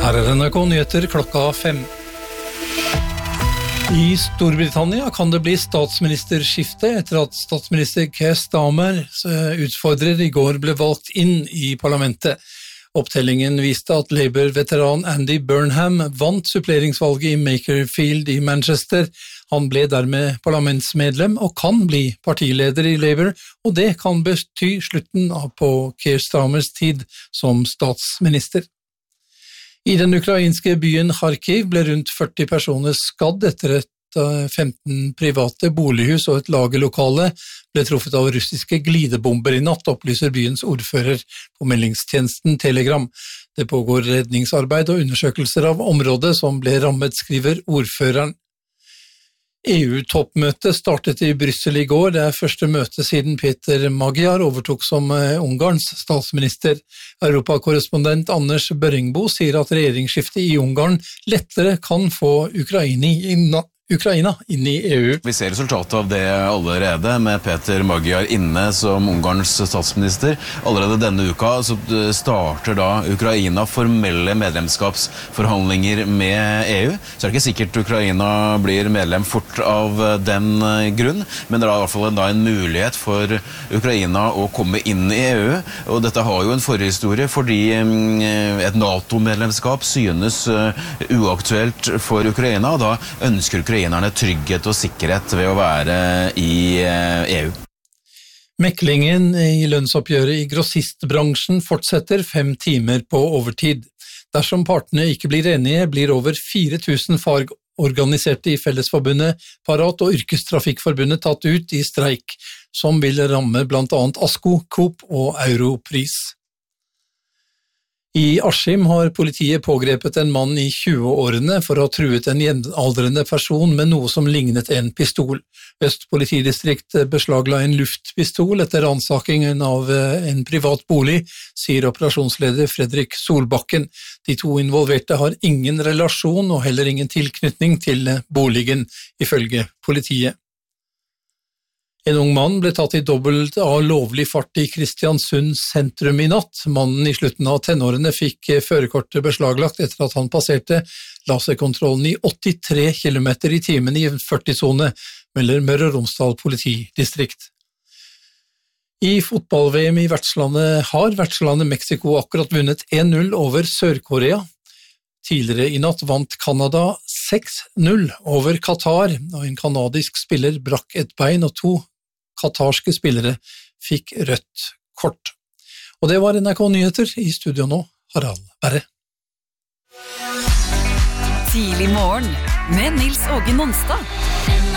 Her NRK Nyheter klokka 5. I Storbritannia kan det bli statsministerskifte etter at statsminister Keir Starmer utfordrer i går ble valgt inn i parlamentet. Opptellingen viste at Labour-veteran Andy Burnham vant suppleringsvalget i Makerfield i Manchester. Han ble dermed parlamentsmedlem og kan bli partileder i Labour, og det kan bety slutten på Keir Starmers tid som statsminister. I den ukrainske byen Kharkiv ble rundt 40 personer skadd etter at 15 private bolighus og et lagerlokale ble truffet av russiske glidebomber i natt, opplyser byens ordfører på meldingstjenesten Telegram. Det pågår redningsarbeid og undersøkelser av området som ble rammet, skriver ordføreren. EU-toppmøtet startet i Brussel i går. Det første møte siden Peter Magyar overtok som Ungarns statsminister. Europakorrespondent Anders Børringbo sier at regjeringsskiftet i Ungarn lettere kan få Ukraina inn i EU. Vi ser resultatet av det allerede, med Peter Magyar inne som Ungarns statsminister. Allerede denne uka så starter da Ukraina formelle medlemskapsforhandlinger med EU. Så er det ikke sikkert Ukraina blir medlem fort av den grunn, men det er i hvert fall en mulighet for Ukraina å komme inn i EU. Og dette har jo en forhistorie fordi et NATO-medlemskap synes uaktuelt for Ukraina, og da ønsker Ukrainerne trygghet og sikkerhet ved å være i EU. Meklingen i lønnsoppgjøret i grossistbransjen fortsetter 5 timer på overtid. Dersom partene ikke blir enige, blir over 4000 fagorganiserte i Fellesforbundet, Parat og Yrkestrafikkforbundet tatt ut i streik, som vil ramme blant annet ASKO, Coop og Europris. I Askim har politiet pågrepet en mann i 20-årene for å ha truet en jevnaldrende person med noe som lignet en pistol. Øst politidistrikt beslagla en luftpistol etter ransakingen av en privat bolig, sier operasjonsleder Fredrik Solbakken. De 2 involverte har ingen relasjon og heller ingen tilknytning til boligen, ifølge politiet. En ung mann ble tatt i dobbelt av lovlig fart i Kristiansund sentrum i natt. Mannen i slutten av tenårene fikk førerkortet beslaglagt etter at han passerte laserkontrollen i 83 km i timen i en 40-sone, melder Møre og Romsdal politidistrikt. I fotball-VM har vertslandet Mexico akkurat vunnet 1-0 over Sør-Korea. Tidligere i natt vant Canada 6-0 over Qatar, og en kanadisk spiller brakk et bein, og 2 katarske spillere fikk rødt kort. Og det var NRK Nyheter. I studio nå, Harald Berre. Tidlig morgen med Nils Åge Nonstad.